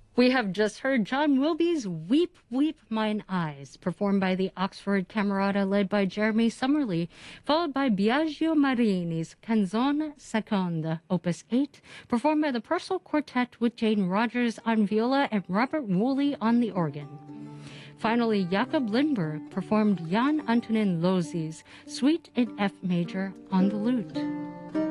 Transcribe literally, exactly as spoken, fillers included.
We have just heard John Wilby's Weep, Weep Mine Eyes, performed by the Oxford Camerata led by Jeremy Summerly, followed by Biagio Marini's Canzone Seconda, Opus eight, performed by the Purcell Quartet with Jane Rogers on viola and Robert Woolley on the organ. Finally, Jakob Lindberg performed Jan Antonin Losi's Suite in F major on the lute.